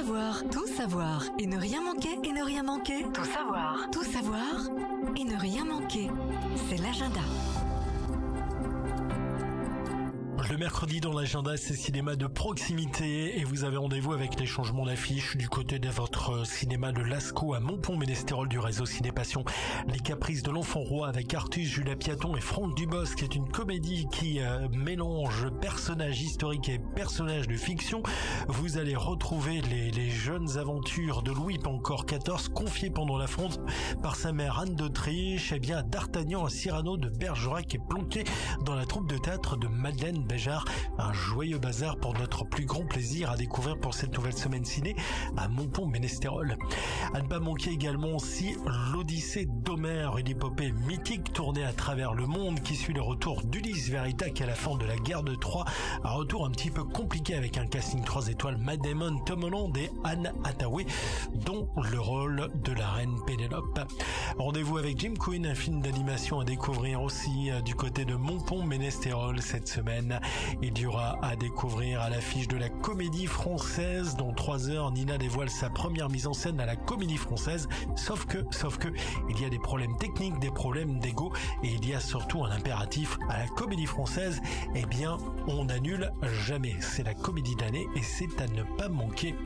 savoir et ne rien manquer, et ne rien manquer. Tout savoir et ne rien manquer. C'est l'agenda. Le mercredi dans l'agenda, c'est cinéma de proximité et vous avez rendez-vous avec les changements d'affiche du côté de votre cinéma de Lascaux à Montpont-Ménestérol du réseau Ciné Passion. Les Caprices de l'Enfant Roi avec Artus, Julia Piaton et Franck Dubosc, qui est une comédie qui mélange personnages historiques et personnages de fiction. Vous allez retrouver les jeunes aventures de Louis Pancor XIV confiées pendant la fronde par sa mère Anne d'Autriche. Et bien D'Artagnan à Cyrano de Bergerac est planqué dans la troupe de théâtre de Madeleine Béjart. Un joyeux bazar pour notre plus grand plaisir à découvrir pour cette nouvelle semaine ciné à Montpont-Ménestérol. À ne pas manquer également aussi l'Odyssée d'Homère, une épopée mythique tournée à travers le monde qui suit le retour d'Ulysse Véritac à la fin de la guerre de Troie. Un retour un petit peu compliqué avec un casting 3 étoiles, Matt Damon, Tom Holland et Anne Hathaway, dont le rôle de la reine Pénélope. Rendez-vous avec Jim Quinn, un film d'animation à découvrir aussi du côté de Montpont-Ménestérol cette semaine. Il y aura à découvrir à l'affiche de la Comédie Française. Dans 3 heures, Nina dévoile sa première mise en scène à la Comédie Française. Sauf que, il y a des problèmes techniques, des problèmes d'ego et il y a surtout un impératif à la Comédie Française. Eh bien, on n'annule jamais. C'est la comédie de l'année et c'est à ne pas manquer.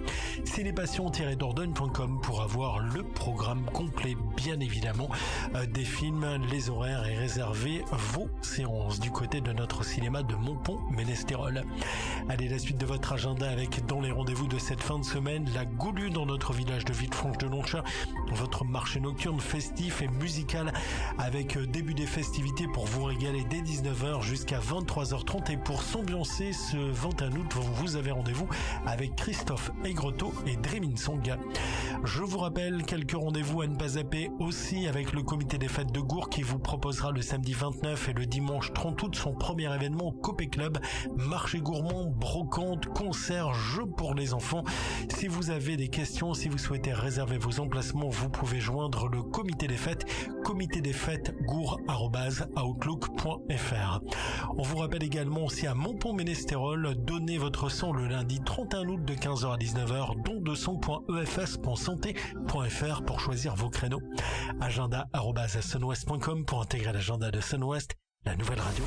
Cinépassion-dordogne.com pour avoir le programme complet, bien évidemment, des films. Les horaires est réservé vos séances du côté de notre cinéma de Montpont-Ménestérol. Allez, la suite de votre agenda avec dans les rendez-vous de cette fin de semaine, la Goulue dans notre village de Villefranche-de-Lonchat, votre marché nocturne festif et musical avec début des festivités pour vous régaler dès 19h jusqu'à 23h30 et pour s'ambiancer ce 21 août, vous avez rendez-vous avec Christophe Aigretot et Dremin Song. Je vous rappelle quelques rendez-vous à ne pas zapper aussi avec le comité des fêtes de Gourg qui vous proposera le samedi 29 et le dimanche 30 août son premier événement au Copé Club, marché gourmand, brocante, concert, jeux pour les enfants. Si vous avez des questions, si vous souhaitez réserver vos emplacements, vous pouvez joindre le comité des fêtes gourg@outlook.fr. On vous rappelle également aussi à Montpont-Ménestérol, donnez votre sang le lundi 31 août de 15h à 19h, don2sang.efs.santé.fr pour choisir vos créneaux. Agenda@sunwest.com pour intégrer l'agenda de Sunwest, la nouvelle radio.